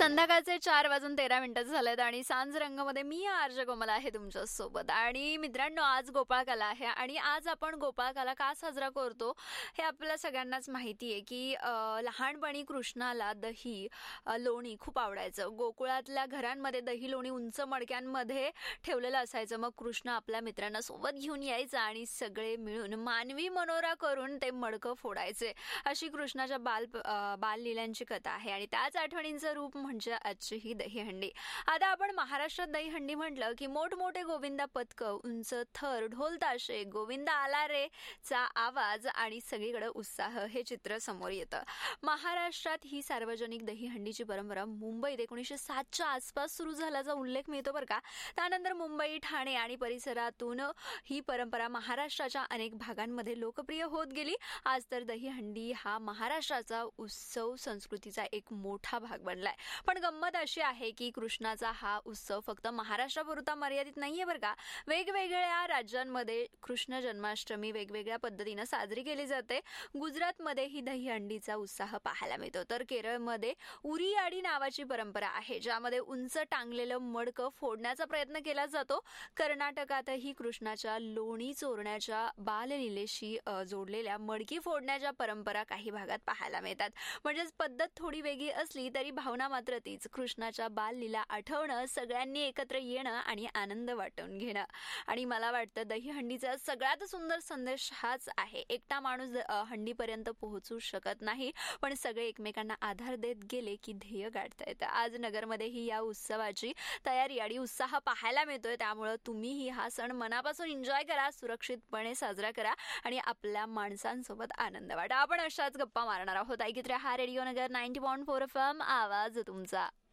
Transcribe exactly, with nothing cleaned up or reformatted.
संध्याकाळचे चार वाजून तेरा मिनिटं झालेत आणि सांज रंगमध्ये मी आर्य कोमल आहे तुमच्या सोबत. आणि मित्रांनो, आज गोपाळकाला आहे आणि आज आपण गोपाळकाला का साजरा करतो हे आपल्याला सगळ्यांनाच माहिती आहे की लहानपणी कृष्णाला दही लोणी खूप आवडायचं. गोकुळातल्या घरांमध्ये दही लोणी उंच मडक्यांमध्ये ठेवलेलं असायचं. मग कृष्ण आपल्या मित्रांना सोबत घेऊन यायचा आणि सगळे मिळून मानवी मनोरा करून ते मडकं फोडायचे. अशी कृष्णाच्या बाल बाललीलांची कथा आहे आणि त्याच आठवणींचं रूप म्हणजे आजची ही दहीहंडी. आता आपण महाराष्ट्रात दहीहंडी म्हटलं की मोठमोठे गोविंदा पथक, उंच थर, ढोल ताशे, गोविंदा आला रे चा आवाज आणि सगळीकडे उत्साह हे चित्र समोर येतं. महाराष्ट्रात ही सार्वजनिक दहीहंडीची परंपरा मुंबईत एकोणीसशे सातच्या आसपास सुरू झाल्याचा उल्लेख मिळतो बरं का. त्यानंतर मुंबई, ठाणे आणि परिसरातून ही परंपरा महाराष्ट्राच्या अनेक भागांमध्ये लोकप्रिय होत गेली. आज तर दहीहंडी हा महाराष्ट्राचा उत्सव संस्कृतीचा एक मोठा भाग बनलाय. पण गंमत अशी आहे की कृष्णाचा हा उत्सव फक्त महाराष्ट्रापुरता मर्यादित नाहीये बरं का. वेगवेगळ्या राज्यांमध्ये कृष्ण जन्माष्टमी वेगवेगळ्या पद्धतीनं साजरी केली जाते. गुजरातमध्ये ही दहीहंडीचा उत्साह पाहायला मिळतो, तर केरळमध्ये उरियाडी नावाची परंपरा आहे ज्यामध्ये उंच टांगलेलं मडकं फोडण्याचा प्रयत्न केला जातो. कर्नाटकातही कृष्णाच्या लोणी चोरण्याच्या बाललीलेशी जोडलेल्या मडकी फोडण्याच्या परंपरा काही भागात पाहायला मिळतात. म्हणजेच पद्धत थोडी वेगळी असली तरी भावना मात्र तीच. कृष्णाच्या बाललीला आठवणं, सगळ्यांनी एकत्र येणं आणि आनंद वाटून घेणं. आणि मला वाटतं दहीहंडीचा सगळ्यात सुंदर संदेश हाच आहे. एकटा माणूस हंडीपर्यंत पोहोचू शकत नाही, पण सगळे एकमेकांना आधार देत गेले की ध्येय गाठता येतं. आज नगरमध्येही या उत्सवाची तयारी आणि उत्साह पाहायला मिळतोय. त्यामुळं तुम्हीही हा सण मनापासून एन्जॉय करा, सुरक्षितपणे साजरा करा आणि आपल्या माणसांसोबत आनंद वाटा. आपण अशाच गप्पा मारणार आहोत. ऐकत राहा रेडिओ नगर ninety point four F M, आवाज तुमचा.